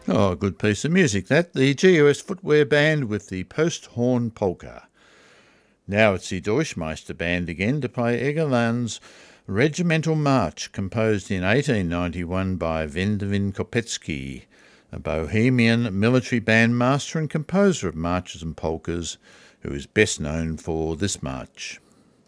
Oh, a good piece of music that. The GUS Footwear Band with the Post-Horn Polka. Now it's the Deutschmeister Band again to play Egerland's Regimental March, composed in 1891 by Wendelin Kopetsky, a Bohemian military bandmaster and composer of marches and polkas, who is best known for this march.